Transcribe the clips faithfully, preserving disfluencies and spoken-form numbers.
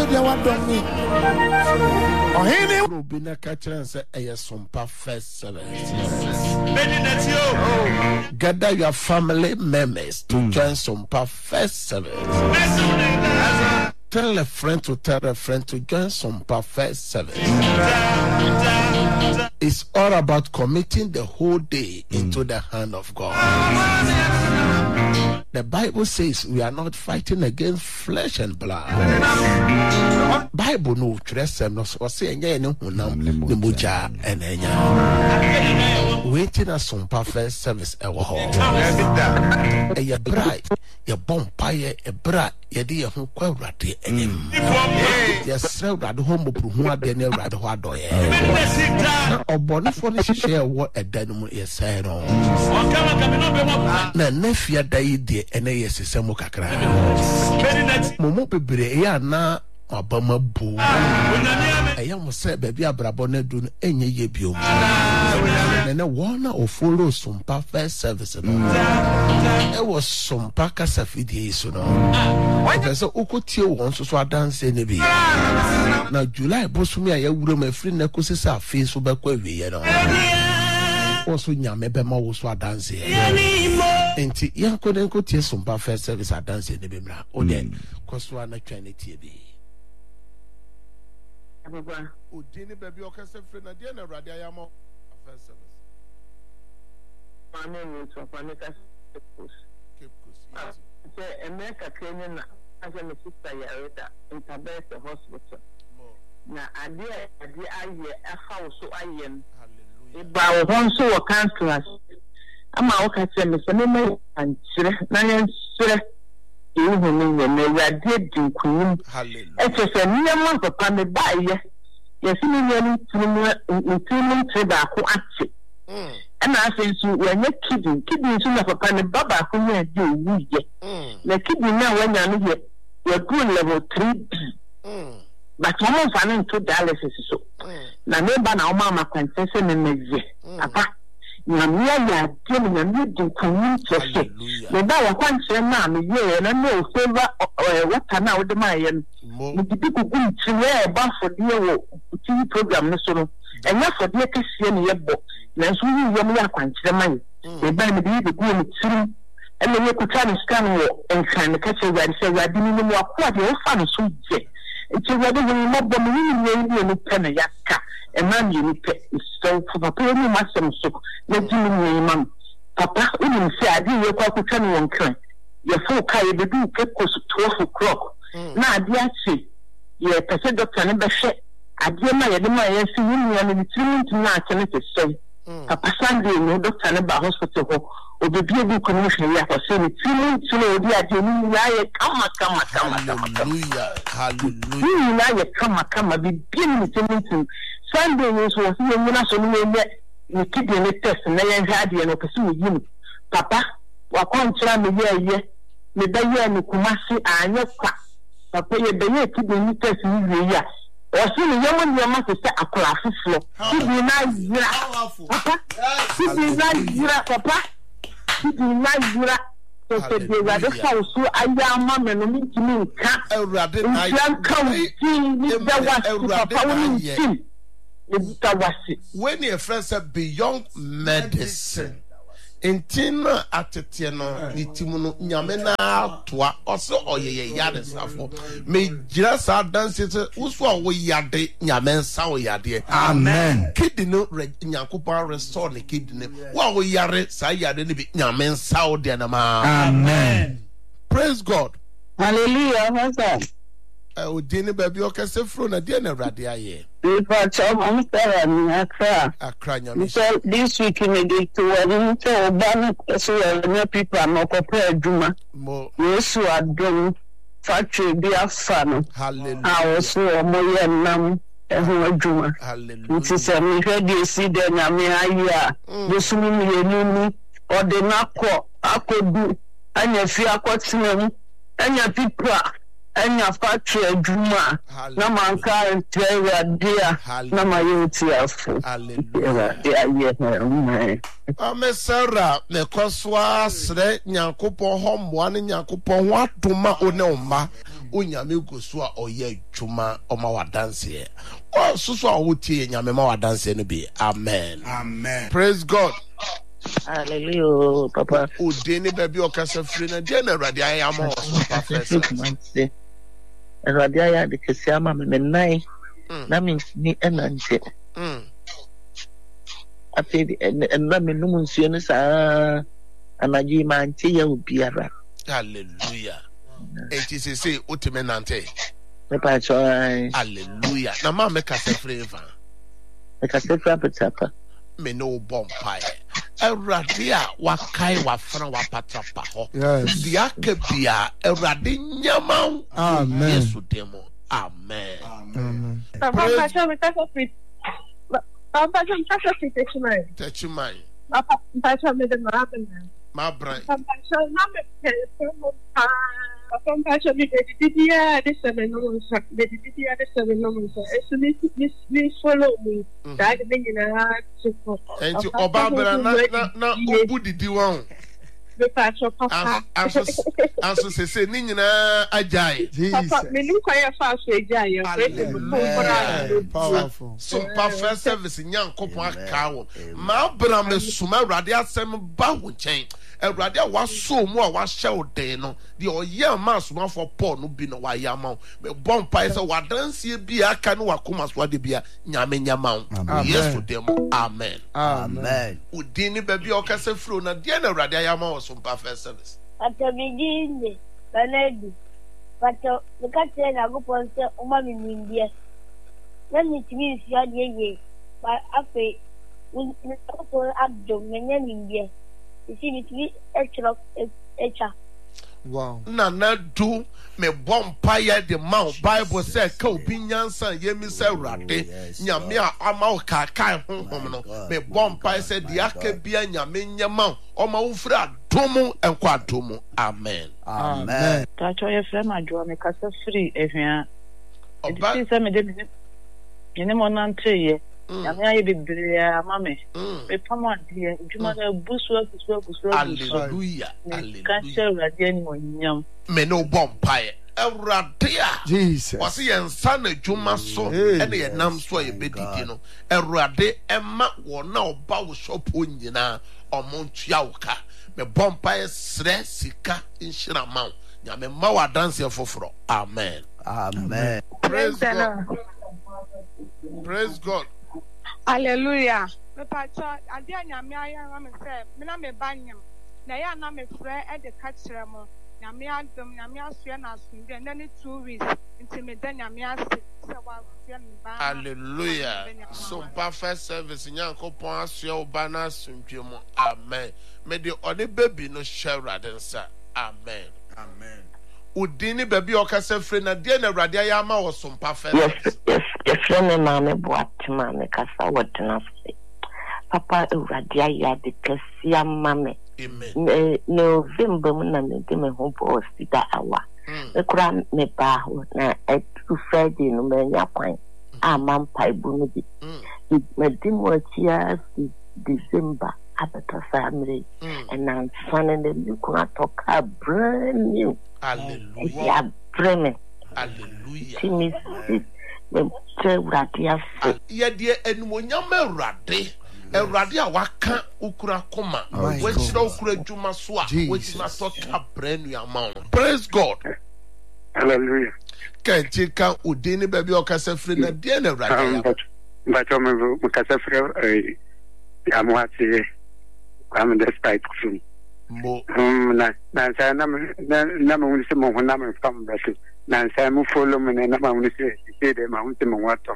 so dia wa dom ni ohini obi na ka kire say eye sompa first service. Gather your family members to mm. join Sompa first service. Tell a friend to tell a friend to join Sompa first service. It's all about committing the whole day mm. into the hand of God. The Bible says we are not fighting against flesh and blood. Bible no tresem no so say enye ne hunam ne moja enenya. Waiting at Sompa first service e wo ho. E ye bra ye bompaye e bra ye de ye ho kwa awrade enyim. Ye sre awrade ho mopru hu ade ne awrade ho adoye. Na obonefo ne hye wo edan mu ye say no. Na nafia dai de ene ye sesemo kakra. Momo bebre ya na abama bu eya mo se baby abrabo na du enye ye biom na na wona o follow Sompa first service no e was Sompa kasa fidie so no because okotie won so so adanse ne bi na July bosumi aya wuro ma free na kosisa afi so be kwa wiye no oso nyame be ma wo so adanse enti yanko den ko tie Sompa first service adanse ne be mra o de koso na twane tie bi Baba Odini baby okase free na dia na awrade ayamo first service. Mama ni to panika post. Keep Yes. Say America Kenya na as a sister yareta in Tabete hospital. Na ade ade aye afa so ayem. Hallelujah. Ba wo hon so wo counselors. Ama wo ka se me se me me anchire na yen sire. You who know me radiate dinkunim. Hallelujah. It's a near papa me buy ye. Yes, me nearly two two trade ako ati. And I say so when you kidding, kidding soon of papa me baba who you do we ye. The kidding now when you are you're good level three B. But someone fanning two dialysis so. Na neighbor na mama confessing in me. Papa. Na me ya dem na me dinkunim tese. Me ba wa kwanche na me ye na no favor water na wo de ma ye no. Me di ku gun tiwe ba for die wo T V program no so no. Enya for die kese ne ye bo. Na so wi ye me ya kwanche ma ye. Me ba me di de gu me tirim. Ene ye ku tani scan wo enkan ka che wa se wa di ni mo akwa de wo fa no so je. Enti wa de wo mo bo me ni ni ni ni pene yakka. A man you need so for papa ni masem so na dimi ni man papa uni se adi ye kwa kutani won kran ye fo kai be du ke ko twelve o'clock na adi achi ye pese doctor ne be hwe adi ma ye de ma ye si ni ni ni treatment na akene se so papa Sunday no doctor ne ba hospital ho obebi ebi ko ni hwe ya ko se ni treatment no odi adi ni ya ye kama kama kama hallelujah hallelujah ni na ye kama kama bi bi ni treatment Sunday was was you na so ni ni kidney test na ye hade no pese wo yim papa wa kontra me ye ye me da ye ni kumasi anye kwa papa ye da ye kidney test ni ye ya o si ni yemo ni ma se akola fufulo kidney na yira papa kidney na yira papa kidney na yira so se de wa de fa so aya ma me no mi timi nka awrade na ni da wa papa wo ni when your friend said beyond medicine intina atete no nitimu nyame na toa oso oyeye yade safo me gira sa dance se uso wo yade nyame nsa wo yade amen kidney no nyankopon restore ne kidney wo wo yare sa yade ne bi nyame nsa wo de na ma amen praise God hallelujah pastor Odini baby okase fro na dia na awrade aye. If chom am stara ni akra. Akra nyame. So this week me dey to one to oba so na people no ko pre adwuma. Mo. Yesu adom factory bi afa no. Hallelujah. Ah so mo ye nam ehu adwuma. Hallelujah. It is a me hwede si de nyame aye a. Bosumi me yenu ni ode na ko akodu anya fi akotsena mu. Anya people anya factory adwuma na manka ntwe dia na mayoti afo hallelujah yeah amesara me koswa sre nyankopon ho mmoa ne nyankopon ho atoma one oma onyame go so a oye adwuma oma wadanse o so so a wotie nyame ma wadanse no bi amen amen praise God hallelujah papa o de ne ba bi o kasa free na de na Awurade ayama o so perfect Awurade aya de kesi ama me nai na me ni enante mm afedi en na me num nsuo no saa anaji ma ntie ya obiara hallelujah enti se se otime nante me pa cho hallelujah na ma me kasa free va me kasa free papa me no bompai Awurade a wakai wafra wapatrapa ho dia ka bia Awurade nyama amen Yesu demo amen amen papa pa cho me kasa free papa cho me kasa free techimai techimai papa pa cho me de marabana ma bran papa cho na me telefono pa papa pa cho me de dia de seme no so de dia de seme no so eso ni ni follow me da de nyina so enti oba bra na na obu didi won me pa cho papa aso aso se se ni nyina ajai papa me ni kwa ya fa so ajai ya powerful so perfect service nyankopon akawo ma bra me suma Awurade asem ba wo chen Awurade a waso mu a wahye oden no de oye ma suma for Paul no bi no wa yama me bompa ise wadanse bi aka no wakoma so de bia nyame nyama Yesu dem amen amen udini baby okase fro na de na Awurade ayama wo so perfect service atabiginde banedi pato nikate na guponse uma minindie na mitimi sia de ye ba afi ni ko abdo menye mindie isi mitimi extra extra wow na na do me bompa ya de ma Bible say ka obi nyansa ye mi say Awurade nyame a ama ka kai honhom no me bompa say de aka bia nyame nyama o ma wo fira domo enko adomo amen amen ta cho ye frema jo me kasa free ehia oba edi se me de ni mo nante ye nyame aye bebre ama me me pama de djuma da busu busu busu hallelujah hallelujah ka se Awurade ni mo nyam me no bompa ye Awurade a Jesus wasi ye nsa na djuma so ene ye nam so ye bedidi no Awurade emma wo na oba wo shop onyina omontua wo ka me bompa ye sre sika inshira ma nyame ma wa dance foforo amen amen praise God praise God hallelujah me pa cho ade anyame ayan me say me na me banyam na ya na me frɛ e de ka kyerɛ mo nyame adom nyame asua na asumde na ne two weeks nti me da nyame ase sɛ wa asua me ba hallelujah so perfect service nyankopon asua oba na asumdwe mo amen me de ode baby no share radensa amen amen udini baby okasa frɛ na de na Awurade ayama wo so perfect yes yes yes frema ma me boatima me kasa wodena se papa Awurade aya de kesi ama me amen November mu na me de me ho bo sida awa e kura me ba ho na e tu Friday no me nya kwan amam paibu no bi me di mo chia December abata family and I'm finding the new toka brand new hallelujah yeah brand hallelujah me me Awurade ase ye de enumonyam Awurade Awurade a waka ukura koma we chira ukura djuma so a we china toka brand new amount praise God hallelujah kan chika udini baby okasa free na de na Awurade but but me me kasa free eh ya mo ati am despite kum mo um na na sa na na na mo ni se mo na me fam ba su na sa mo follow me na ma mo ni se se de ma mo se mo wato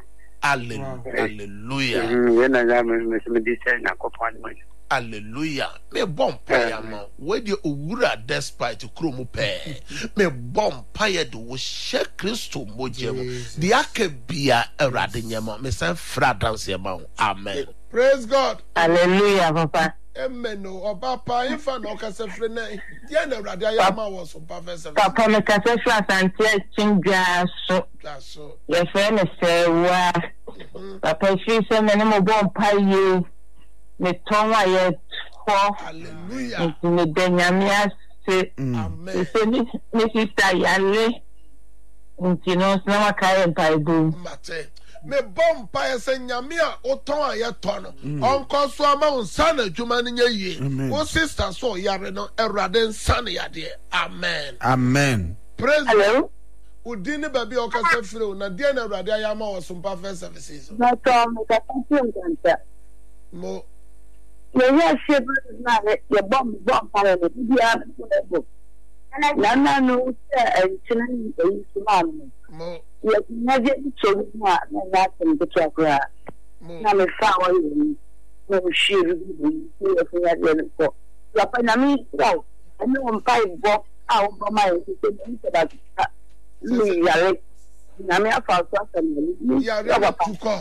hallelujah ye na ya me me di se na ko pan mo hallelujah me bomb paya ma we de owura despite kromu pe me bomb paya do wo she Kristo mojemo de akabia Awurade nyama me san fra dance ma amen praise God hallelujah papa amen no oba pa ifa no kasa frɛ na dia na Awurade ayama wo so professor papa me kasa frɛ asante chingwa so so ye frɛ me sɛ wa papa fi sɛ me no bomb paye me tonwa ye for hallelujah me de nyame ase amen se ni ni sister yale nti no na makae mpa do mate me bom pa yesa nyame a oton ayeto no onko so ama unsa na adwuma no nya yie wo sister so yare no Awurade nsa na yade amen Amen. praise hello udini baby okasa fire na de na Awurade ayama wo sumpa first services na to me ka tantiem kanta mo ye ye shebe na ye bom bom pa le bia bo na na no se enchina ni e sumamu mo ye na je so na na tem de kra na me fa wa yi no shiri bi ye fa ya de ko ya pa na mi wa ani on pa bo a o ba mai se ni se da ni ya le na me afa so asa ni ya re tuko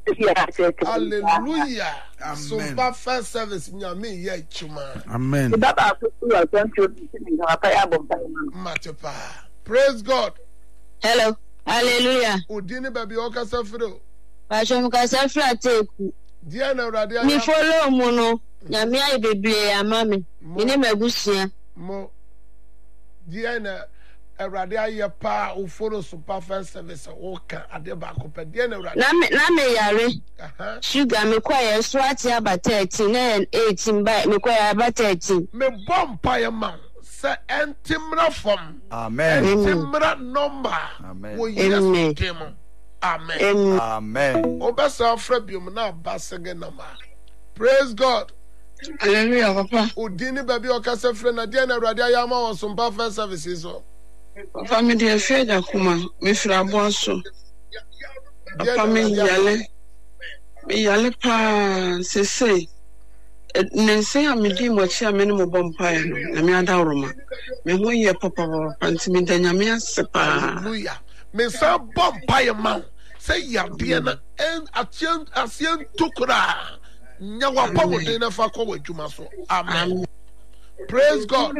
hallelujah sumpa first service nyame ye chuma Amen. baba ko ya thank you ni na pa ya bo pa matepa praise God hello hallelujah udini baby okasa fire pastor mukasa fra teku dia na Awurade ayama mi follow mu no nyame ayi bebre ama me ni magusia mo dia na Awurade aye pa o follow super first service o ka ade ba ko pe dia na Awurade na me na me yare aha sugar me kwaye so ati abata eighteen na eighteen by me kwaye abata eighteen me bom pa ye man se entimra from Amen. entimra number Amen. wo yes dem amen em Amen. obesa afra biom na basege number praise God Hallelujah, Papa. udini baby okasa fre na dia na Awurade ayama wo sumpa first services so Papa, me dear Feda Kuma, me fra bonso. Papa, me yale. Me yale pa se se. Ne se a me di mo chi a me no bom pa no. Na me ada roma. Me ho ye papa papa nti me danya me asepa. hallelujah me sa bom pa ye man say ya de na en atien asien tukura nya wa pa wo de na fa ko wadwuma so amen praise God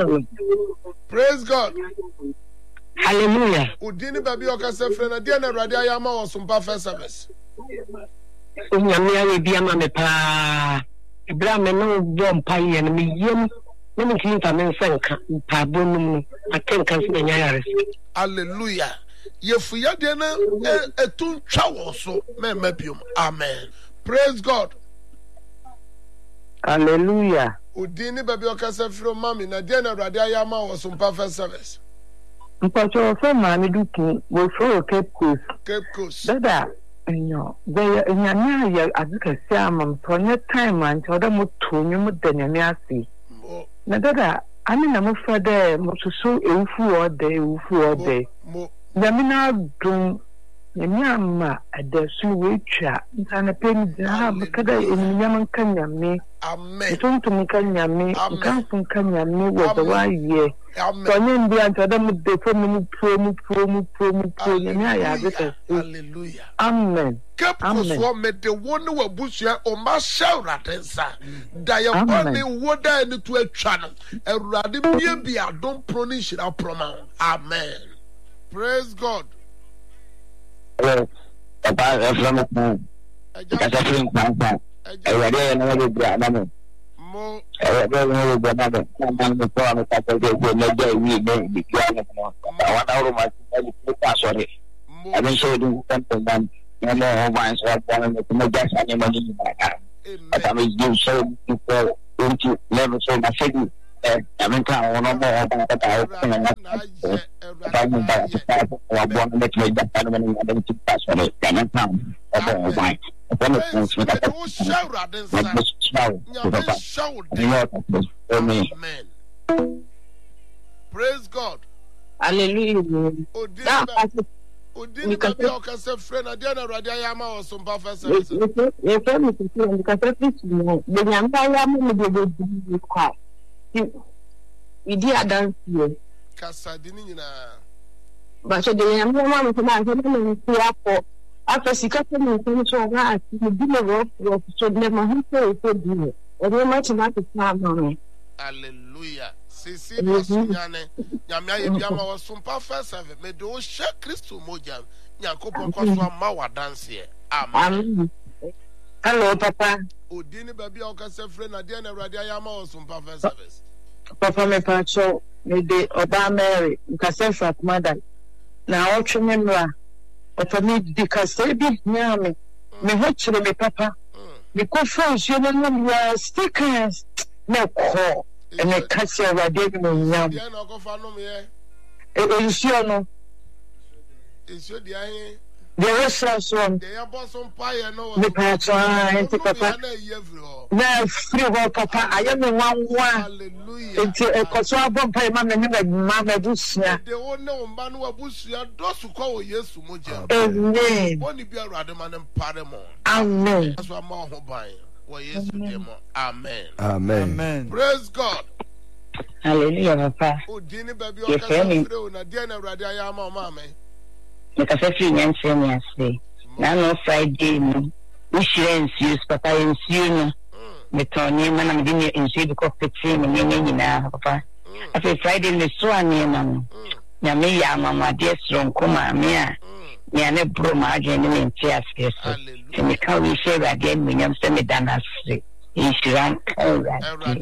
praise God hallelujah udini baby okasa fre na dia na Awurade ayama wo sumpa first service nyame aye bia ma me pa ibra me no bom pa ye no me yem na me tin ta me nsanka pa bonum akenka se nya yare hallelujah yefu ya de na etun twa wo so me mabiom amen praise God hallelujah udini baby okasa fre mami na dia na Awurade ayama wo sumpa first service mpacho fe ma me duki wo fro Cape Coast Cape Coast dada enyo de nyame aye azika se amam so nya time an choda mo tonyu mo de nyame ase mo na dada ani na mo fa de mo susu ewufu o de ewufu o de mo nyame na dum nyame amma adasu wetwa ntana peni ha kada nyame kan nyame amen tuntum kan nyame kan fun kan nyame wo de wa ye amen so nyem bi antoda mo de fo mo pro mo pro mo pro mo pro nyame aya azika se hallelujah amen Cape Coast wo me de woni wa busua o ma Awurade nsa da ye boni wo da ni to atwa no Awurade bia bia don pro ni hira proma amen praise God Hello, Papa, I'm from Catherine Pampa. I read another drama. mo I read another drama. I'm the problem that I get when I get me the piano. I want out of my sorry. I don't show you something that no more wines or one of the best animal in my hand. But I mean, you show people into level so my city. I mean, I want more about that. I want to I want to make that animal and then to pass on it. Then I'm down. Oh, my. Amen. Praise God. Hallelujah. Odini baby okasa friend na dia na Awurade ayama wo so mpa first service. E fe mi ti ti ka fe ti no. De nyamba ya mu de de di kwa. Idi adansi. Kasa dini nyina. Ba so de nyamba ma mu na so na mi ti apo. After sika se mi ti so ga ati di le ro ro so de ma hu so so di. E de ma ti na ti na no. Hallelujah. Sisi basunyane nyame aye biama wo sumpa first service me do she Kristo moja Yakobon kwaso ama wadanse amen. Hello papa. Odini baby okasa frɛ na dia na Awurade ayama wo sumpa first service. Papa me pacho me de Oba Mary nkasa fra Kumada. na otwe me mra papa me because e bi nya me me ho kire me papa me ko France yo no no stickers na ko e me ka se awade bi no nya dia na ko fa no me e e nsio no nsio dia he the restaurant one they are boss on fire no me pa to an ti papa na free ho papa aye me wanwa hallelujah enti e ko so abon pa ma me me ma me busia de wo ne wo mba no abusia dosu kwa wo Yesu mo je amen boni bi awrade ma ne mpare mo amen aso ma ho ban wo Yesu de mo amen amen praise God hallelujah papa o dini baby o ka free o na dia na awrade aya ma o ma me Because if you answer me, I say, now no Friday, no, we share use, papa, and you know, the Tony, man, I'm doing it in see because the team and you know, papa. I say Friday, the swan, man, Yami, Yama, dear strong, Kuma, Mia, Yana, Broma, Jenny, and Tias, and the cow we share again when I'm sending down as free. He should run, amen.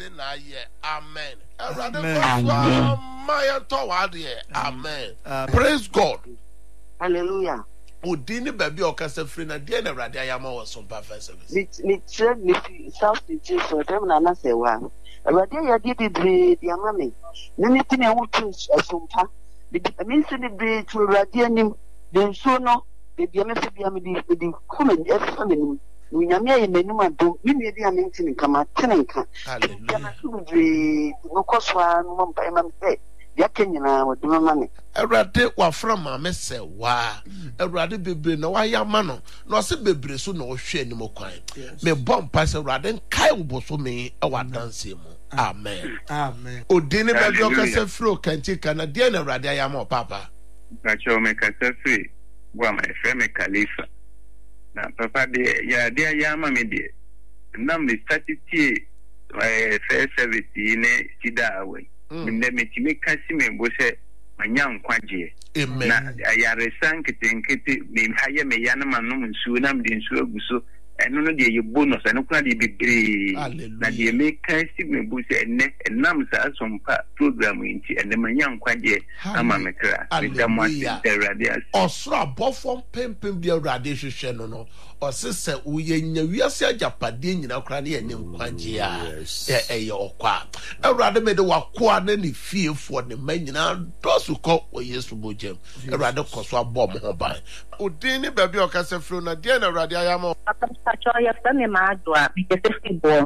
Amen. My toward here, amen. Praise God. Hallelujah. Udini baby okasa free na dia na awrade ayama wo so perfect service. Ni ni trade ni South City for them na na se wa. Awrade ya di di di amame. Ni ni tin e wutu asumpa. Di mean se ni be to awrade anim. Den so no de bia me se bia me di di comment e fa me nim. Ni nyame aye menum adom. Ni ni bia me tin kama tin nka. Hallelujah. Na so di no koswa no mpa e ma me. Ya kenyina wo dum ma me. Awrade wa frama me se wa. Awrade bebre na wa ya ma no. Na se bebre so na wo hwe anim kwan. Me bom pa se awrade kai wo boso me e wa dance mu. Amen. Amen. Odini baby okasa free kanti kana dia na awrade ya ma papa. Na cho me kasa free. Wa my friend me Khalifa. Na papa de ya dia ya ma me de. Na me statistics eh fair service ne sida away. Mne metime kasi me bo se manya nkwaje amen na ayare sankete nkete me haye me yana manum nsu na mde nsu aguso eno no de ye bonus eno kuna de bebre na de me kasi me bo se enne enam sa asompa program nti enne manya nkwaje ama me kra me mo ate radio osro abofo pempem bi awrade hwehwe no no osese uye nyawiase ajapade nyina kra ne enne nkwaje a e e okwa awrade me de wakoa na ne fiefo ne manyina dosu ko o Yesu bojem awrade koso abom ho ban odin baby okasa fro na de na awrade ayama papa cho ya fami ma doa bi te fi bo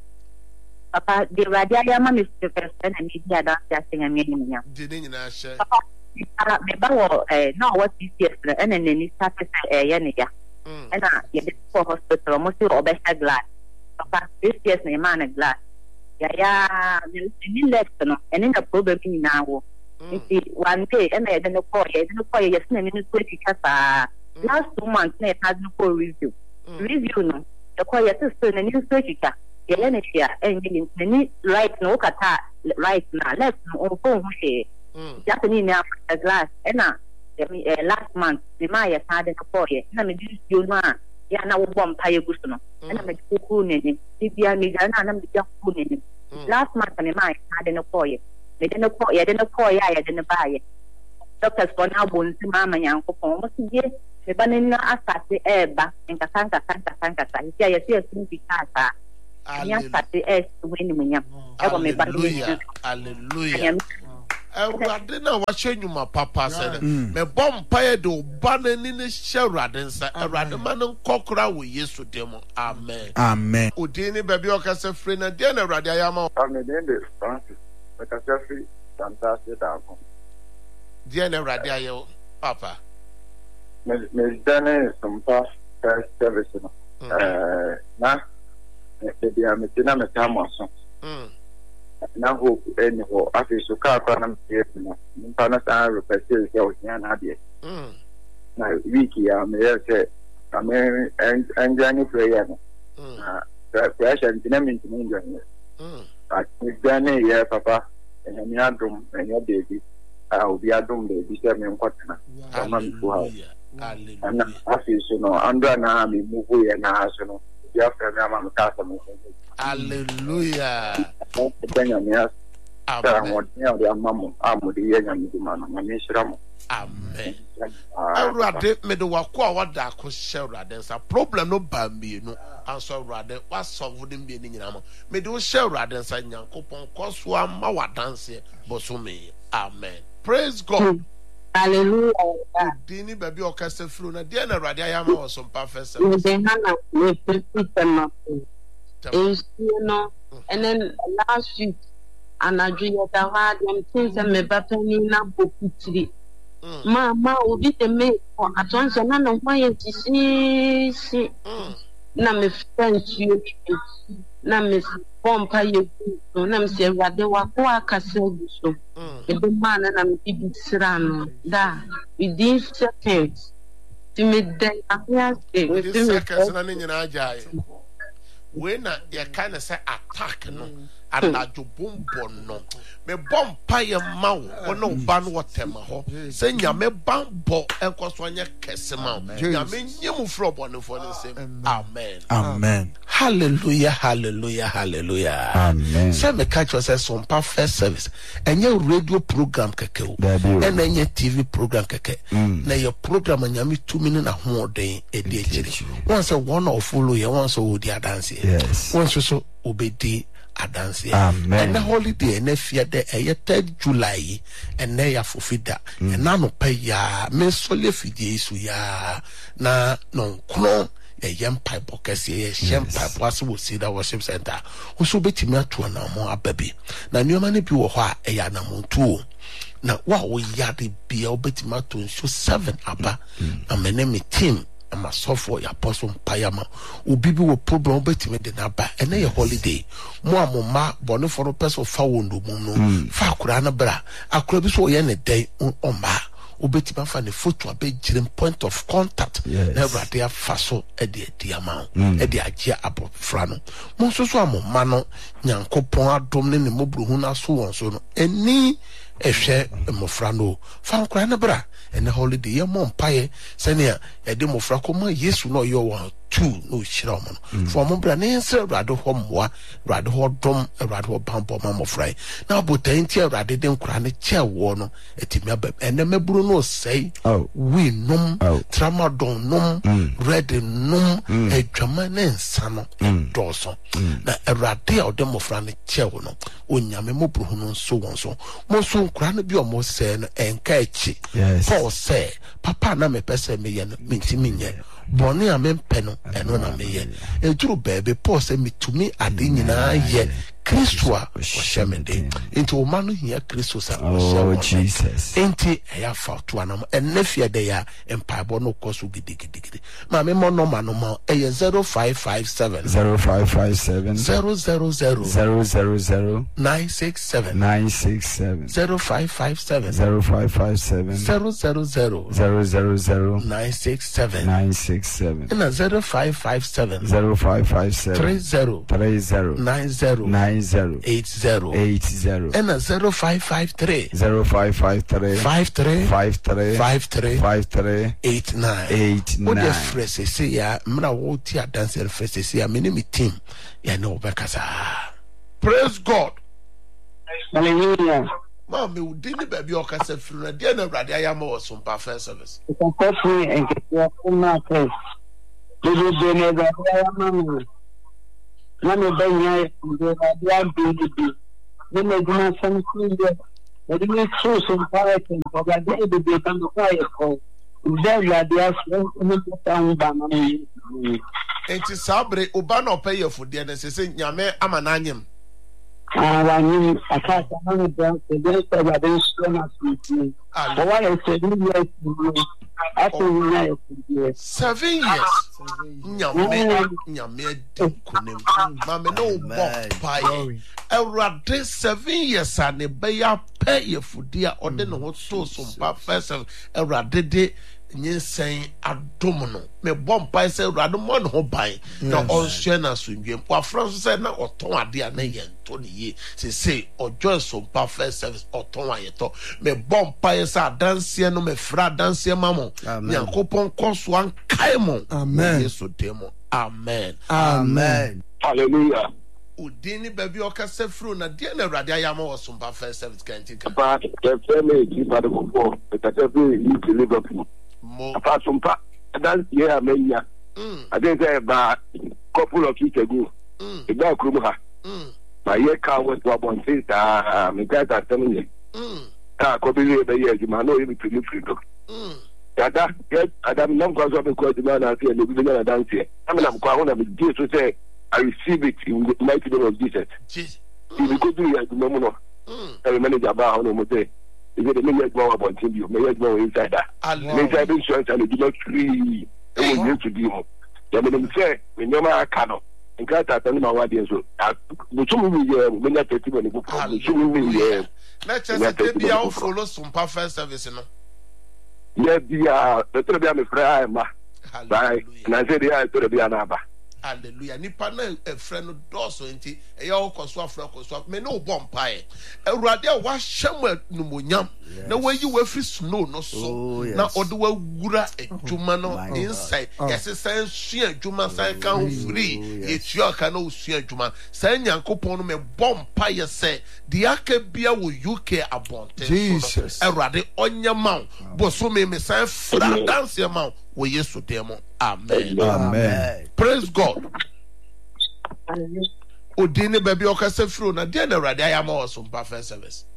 papa de awrade ayama mi se person na mi dia da ya singa mi ni nya de ni nyina hye papa me ba wo eh no what is yes na ene ni start eh ya ni ya ena ye de for hospital mo si obesa glass papa this yes na man glass ya ya ni left no ene na problem ni na wo nti one day ena ye de no call ye de no call ye na mi no so kika last two months na had no for review review no the call ye so na ni so kika ye le ne tia engi ni right no kata right na left no o ko hu she ya ni na glass ena last month the my had no call ye na me di you no ya na wo bom pa ye gusto no ena me ku ku ne ni ti bia mi ga na na me ja ku ne ni last month me my had no call ye me de no call ye de no call ya ye de no ba ye doctors for now bon si mama nyanko po mo si ye me ba ne na asate eba nka sanka sanka sanka sanka ya ye se sin bikasa nya asate es weni munya ebo me ba hallelujah hallelujah awrade na wa hwenyuma papa se me bom paye de oba na ni ne hwurade nsa awrade ma ne nkokora wo Yesu dem amen amen odini baby okasa free na de na awrade ayama amen de Francis okasa free fantastic album de na awrade ayo papa me me dane sompa service no eh na de dia me tina me tamaso mm na hope any ho afi so ka kwa na me no mpa na sa request e o nya na de mm na wiki ya me say ame enjani prayer no mm na pressure ntina me ntina njani mm ati dane ye papa enye adum enye baby a obi adum baby se me nkotena ama me ko ha hallelujah afi so no andra na me move ye na so no ya fa me ama me ka sa me hallelujah Amen. Amen. Amen. Awurade me de wako a wada akɔhyɛ awurade nsa problem no ba mmienu anso awurade wasɔfo de mmienu nyina ma me de wo hyɛ awurade nsa Nyankopɔn kɔ so ama wadanse bosome. Amen. Praise God. Hallelujah. Dini baby okasa flu na dia na awurade ayama wo so mpa fese. We dey hana we fit them is you know and then last week anadwo ya da ha dem things me bapani na bokutiri. Mama obi te me o atonse na no hwan yesi si na me friend you na me pompa ye na me se awurade wa ko akasa gu so e be man na me bibi sira no da within seconds ti me den ahia se we ti seconds na ne nyina ajae we na ye kind of say attack no anadwo bombo no me bompa ye ma wo ono ba no wotema ho se nyame bambo enkoso anya kese ma nyame nyemu fro bonefo ne se. Amen. Amen. Hallelujah, hallelujah, hallelujah. Amen. Say me catch yourself some first service enye radio program keke o and enye T V program keke na your program nyame tumi na ho den e de ejire once one of follow you once o di dance yes once so obedi adanse. Amen. And the holiday and if you de a third July and they are fulfilled and nano pay ya me sole fidi su ya na non kno a young pipe box ye shem pipe was will see the worship center who so beti me to na mo ababi na nyoma ne bi wo ho a ya na mo tu na wa wo ya de bia obeti ma to so seven aba na me ne me team ama sofo ya apostle payama obibi wo problem betime de na ba ene ye holiday mo amoma bone for person fa wondo mum no fa akura na bra akura bi so ye ne den oma obetima fa ne photo abegire point of contact na everade afa so e de di ama e de agye abofra no mo so so amoma no Nyankopon adom ne ne mobruhu na so won so no eni ehwe mofra no fa akura na bra ene holiday ye mo mpaye senia e de mofra ko ma Yesu no yo wa two no shira mo no for mo bra ne nse awrade ho moa awrade ho dom awrade ho bambo ma mofra na botan ti awrade de nkura ne che wo no etimi abam ene maburu no sei we num tramadol num red num edwama ne nsa no doso na awrade o de mofra ne che wo no onyame moburu no so won so mo so nkura ne bi o mo sei no enka echi Paul say papa na me pese me ye no mintimi nye boni a me peno eno na me ye ejuru bebe Paul say me to me ade nyina ye Kristo a ohemede into o manu hia Kristo sa oh Jesus enti eya fa to anam enafia de ya empaibo no koso gidigidi ma me mo no ma no ma eye zero five five seven zero five five seven zero zero zero zero zero zero nine six seven nine six seven zero five five seven zero five five seven zero zero zero zero zero zero nine six seven nine six seven and zero five five seven zero five five seven three zero three zero nine zero nine zero eight zero eight zero and a zero five five three zero five five three five three five three five three five three eight nine eight nine. What the phrase say ya mna wo ti dance the phrase say ya me name team ya no bekasa. Praise God. Hallelujah. Ma me udi ni baby okasa firi na dia na awrade ayama wo so mpa first service. Ko ko free and get your na press. Do do ne ga ayama mo. Na me banya de ga dia bi ne me gina san ku de. Ne ni so so mpa ke ko ga de de de kan ko ya ko. Ube la dia so ne ta un ba na me. Enti sabre oba na opay yefode na se se nyame ama na anyem. Ah, wani akasa na me dan se de se ba de so na su. Ah, wa le se ni yes. After seven years, nyame nyame kunim. Mama no bo pai. Awrade seven years ane be ya pay yefode a ode no so so mpa first awrade de nyensen adom no me bom pai se awrade mo no ban na onhwe na sundwem wa franso se na oton ade a na yento ne ye se se ojo so mpa first service oton ayeto me bom pai se adanse no me fra adanse mamo Nyankopon koso an kai mo amen yeso demo amen amen hallelujah Udini baby okase fru na dia na Awurade ayama wo sompa first service kantika. Ba the family keep at the before but I say you to Liverpool. Mo Apart from pa that year menya. Mm. I think about couple of weeks ago. Mm. Eba krum ha. Mm. My year car was to about six ah me guys are telling me. Mm. Ah ko be be year you man no you to free dog. Mm. Dada get Adam nam kwa so be ko the man na say no be na dance here. I mean I'm kwa na be Jesus say I receive it in the mighty name of Jesus. Jesus. If you go do it, you know, every manager about on the day. If you make more about you, may have more inside that. Inside insurance and do not free. It will need to be more. The minimum say, we never are canon. In fact, I tell my audience, the two million, when I take you on the book, the two million. Let's just be out follow some first service. Yeah, be a better be a friend. Bye. And I said, yeah, I told be an abba. Hallelujah. Nipa na e friend doso enti e ya okoso afra koso me no bom pae. Awurade a wa hyem numonyam na wayi wa free snow no so na ode wa wura adwuma no inside. Yes say sua adwuma sai kan free. Etua ka na osua adwuma. Sai nyankopon no me bom pae say de aka bia wo U K abonte. Jesus. Awurade onyama boso me me sai fra dance ma wo Yesu demo. Amen. Amen. Praise God. Odini baby okase fro na dia na Awurade ayama wo so mpa first service.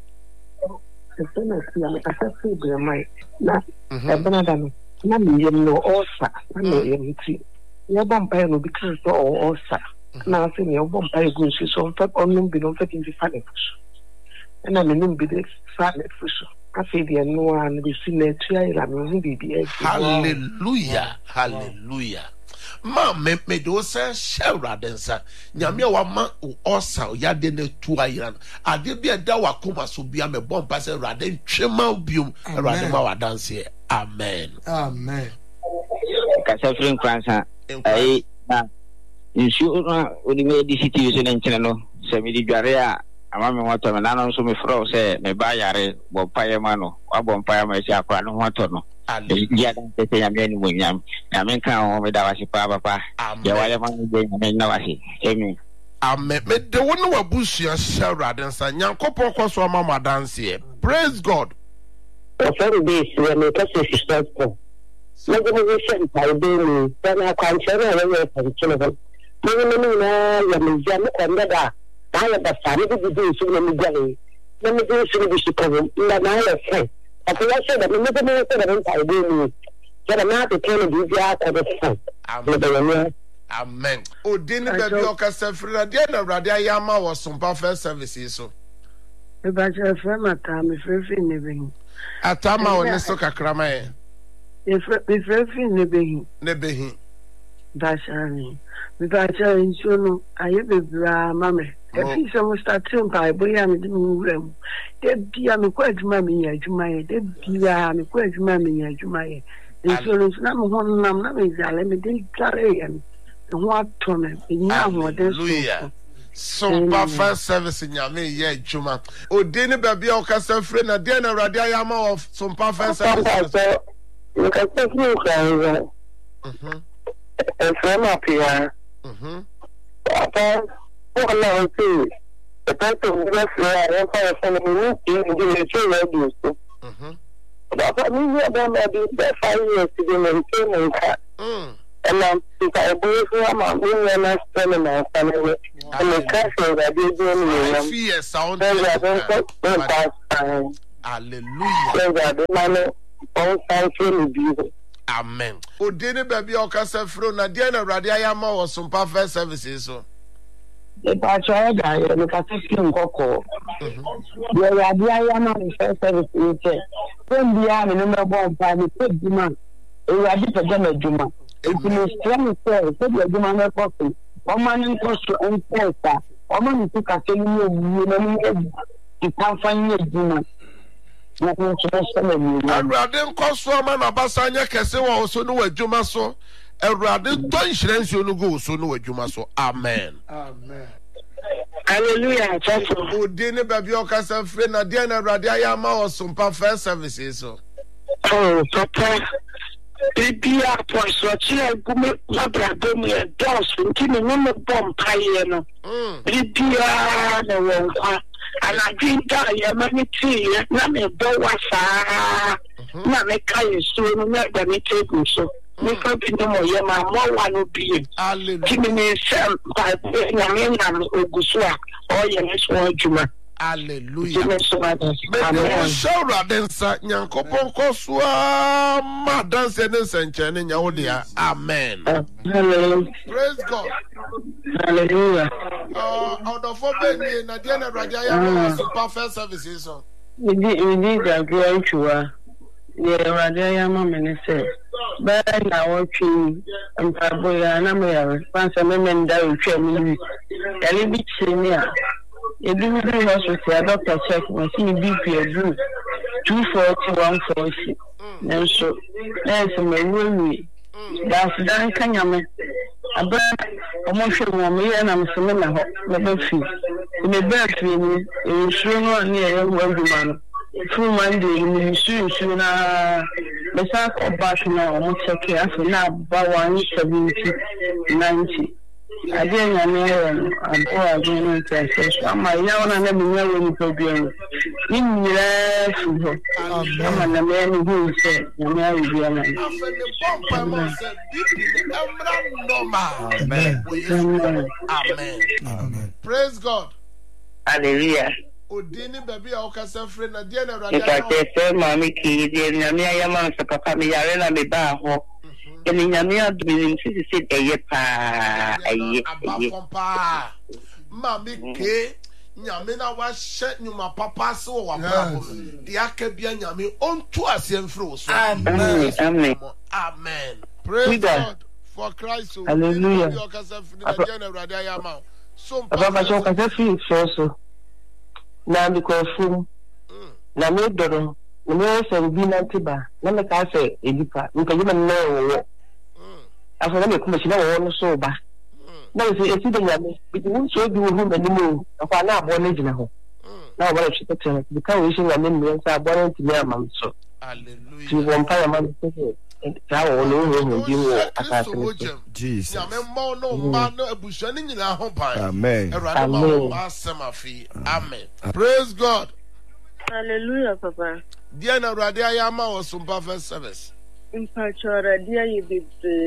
Sena sia me kasa fi be mai na e bana da no na me yem no osa na me yem ti ya bom pa no bi kan so osa na se me bom pa egu nsi so mfa onum bi no mfa tin fa ne fuso na me num bi de fa ne fuso afi de no an bi si na tua ila me hu bi bi. Hallelujah. Hallelujah. Ma me me do say shawra densa nyame wa ma osa ya de na tua ira ade bia da wa koma so bia me bom pa say rade twema biom rade ma wa dance. Amen. Amen. Kasa frin kwansa ai na insu na oni me D C T V so na nkyene no se me di dware a ama me wato me nanon so me fro say me ba yare bom pa ye ma no wa bom pa ye ma si akwa no wato no. Ya dan tete ya meni munyam ya men kan o me da wasi pa papa ya wale man je me na wasi amen. Amen. Me de wonu wabusu ya shawra densa nyankopon kwaso ama ma dance. Praise God. Very base when me kase sister ko me go me shen pa de ni na kwan chere na we pa chine ho me me na ya me ja me ko da da ya ba sa me bi bi su na me ja le me me bi su bi su ko na na ya fe I feel that we never know that I do. Get a map to tell you the Amen. Amen. O dini baby okase free dia na Awurade ayama wo sompa first services so. E ba je frem ata me frefi ne behin. Atama woni so kakrama e. E frefi ne behin. Ne behin. Da shani. Mi ba je nso no aye bebra mame. E fi so mo start by boya me di mu rem. De bia me ko adwuma me ya adwuma ye. De bia me ko adwuma me ya adwuma ye. Nso no na mo hon nam na me jale me de klare ye. What tone? Hallelujah. Sompa first service nyame ye adwuma. O deni baby okasa free na de na Awurade ayama of sompa first service. You can take me down. Mhm. And from up here. Mhm. Papa, what I see. The person who was there and for some minutes in the church radio. Mhm. Papa, me about maybe five years to be maintained. Mm. And I'm I believe I'm a woman and spending my family. And the castle that they do me. Five years sound. Hallelujah. Amen. O deni baby okasa free na de na Awurade ayama wo sompa first services so. The pastor guy and the Catholic Coco. The Radia Yaman first service in church. When the army number one private demand, a Radia Pajama Juma. If you is strong, sir, said the Juma person. One man in cost to enforce that. One man took a telling you, you can't find your Juma. Awurade nkoso ma na basanya kese wa so no adwuma so. Awurade don hyirensi onu go so no adwuma so. Amen. Amen. Hallelujah. O deni baby okasa free na de na Awurade ayama wo sompa first services so. Oh, Papa. Bibia points or chair gume labra bomu and dolls from Timmy no bomb pie no. Bibia no one and I drink that yamani tea, not a bowasa, not a kind soon, not the table so. Make up in the more yama more one will be. Timmy Sam by Yamina Ogusua or Yamas one Juma. Hallelujah. Amen. Shout then sa nyankopon kosua ma dance ne senchene nyawodia. Amen. Praise God. Hallelujah. Uh out of four be na dia na raja ya super first services so. We did we did agree to ne raja ya ma me say. Ba na wochi mpabo ya na me ya response me me nda otwa mi. Yale bi chini a you do the hospital, a doctor check my C B P do two forty one forty. Then so there's a way. That's done Kanyame. A bird, a motion woman, and I'm swimming a hot fee. In a bird tree, in sure near one woman. Through Monday, in soon sooner. The sack of Bashna, almost okay after now, about one seventy ninety. I didn't know I'm all going to say, my young and I'm never problem. In the I'm a man who said, I'm married. Amen. Amen. Praise God. Hallelujah. Odini baby okasa free na dia na radio. Ipate se mami ki dia nyame ayama sa papa me yare na me ba ho. Eni nyame adumi nsi se eye pa eye eye. Mami ke nyame na wa hye nyuma papa se wo wa brabo. Dia ka bia nyame onto asem free so. Amen. Amen. Amen. Praise God for Christ. Hallelujah. Okasa free na dia na radio ayama. So papa so okasa free so. Na bikofum na me doro me se bi na tiba na me ka se edipa nka yima na wo afọ na me kuma shi na wo no so ba na se esi de nyame bi won so bi wo hu mani mu akwa na abo na gina ho na wo ba shi tete bi ka wo shi nyame me nsa abo na ntimi amam so hallelujah ti won pa ya ma se ta wo no wo bi wo akase Jesus nyame mo no ma no abushwa ni nyina ho pa amen amen asemafi amen praise God. Hallelujah papa dia na rade ayama wo sumpa first service impa chora dia yibi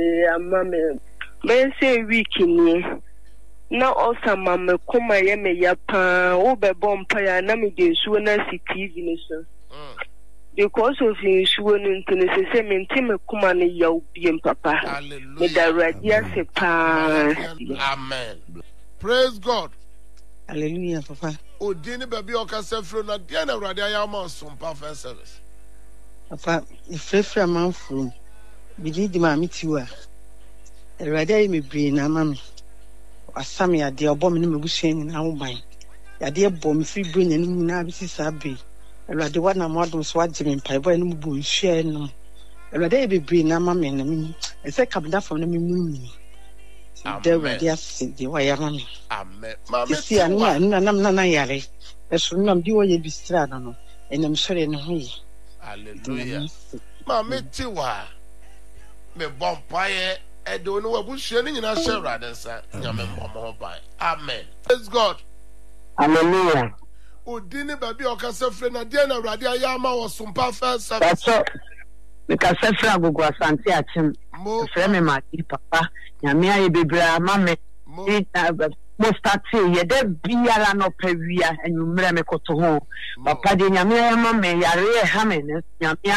amame me say week ni na osama me kuma ye me ya pa wo be bompa ya na me de suo na si T V ni so because of the suo ni ntene se se me ntime kuma ne ya obi papa me da radia se pa amen praise God. Hallelujah papa odini baby okasa fro na dia na rade ayama sumpa first service papa ifrefra manfro bidi di ma mitiwa rade ayi me bre na ma me asam ya de obo me no mebusuan ni na wo ban ya de bo me free brain ni na bi sisa be rade wa na modum so agime mpai boy no bu nhwe no rade ayi be bre na ma me na me ese kabda fam na me munni de rade asi de wa ya ma me amen mama si anu na nam na na yare eso nam di wo ye bistra na no enam sore ne ho yi hallelujah mama tiwa me bompaye edo no wabuhye ni nyina hye rade nsa nyame mbomo ba amen praise God. Hallelujah. Odini baby okasa fre na dia na rade ayama wo sumpa first service so because fre agogo asante achim fre me ma papa nyame aye bebra mama mo start ye de biara no pawia enumre me koto ho papa de nyame ayama me yare ha me nyame